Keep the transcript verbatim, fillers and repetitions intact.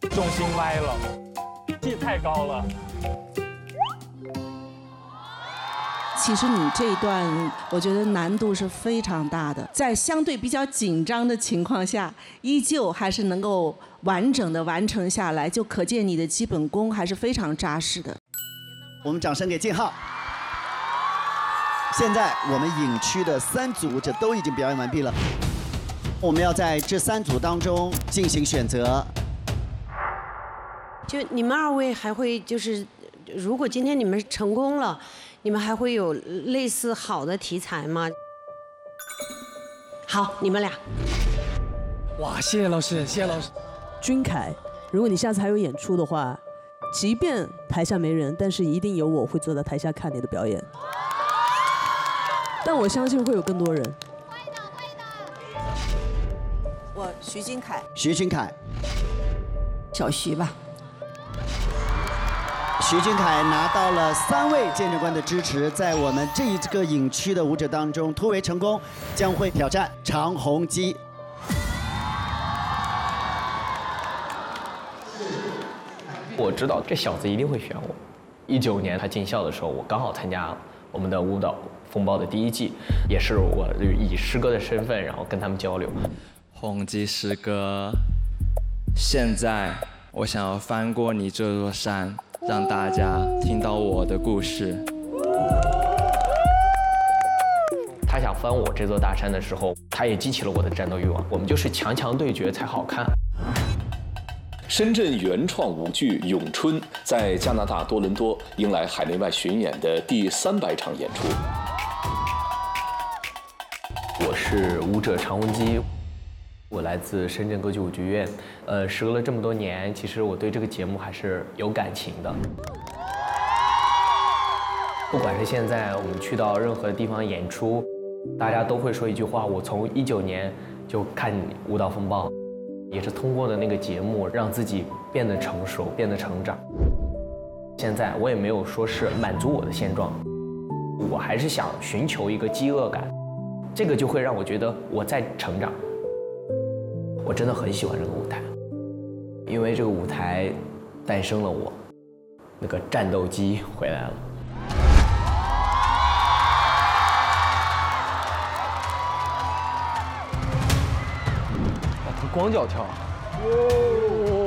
重心歪了，气太高了。 其实你这一段，我觉得难度是非常大的，在相对比较紧张的情况下，依旧还是能够完整的完成下来，就可见你的基本功还是非常扎实的。 我们掌声给敬浩。现在我们影区的三组舞者都已经表演完毕了，我们要在这三组当中进行选择。 就你们二位还会就是，如果今天你们成功了。你们还会有类似好的题材吗？好，你们俩。 哇，谢谢老师，谢谢老师。 君凯，如果你下次还有演出的话，即便台下没人，但是一定有我会坐在台下看你的表演。但我相信会有更多人。 会的，会的。我徐君凯。 徐君凯。 小徐吧。 徐君凯拿到了三位见证官的支持，在我们这一个影区的舞者当中突围成功，将会挑战常宏基。 我知道这小子一定会选我。一九年他进校的时候，我刚好参加我们的舞蹈风暴的第一季，也是我以师哥的身份，然后跟他们交流。 宏基师哥，现在我想要翻过你这座山。让大家听到我的故事。 他想翻我这座大山的时候，他也激起了我的战斗欲望。我们就是强强对决才好看。 深圳原创舞剧《咏春》在加拿大多伦多迎来海内外巡演的第三百场演出。 我是舞者常宏基。我来自深圳歌剧舞剧院，呃，时隔了这么多年，其实我对这个节目还是有感情的。不管是现在我们去到任何地方演出，大家都会说一句话：我从一九年就看舞蹈风暴，也是通过的那个节目让自己变得成熟，变得成长。现在我也没有说是满足我的现状，我还是想寻求一个饥饿感，这个就会让我觉得我在成长。我真的很喜欢这个舞台，因为这个舞台诞生了我，那个战斗机回来了。 光脚跳。哦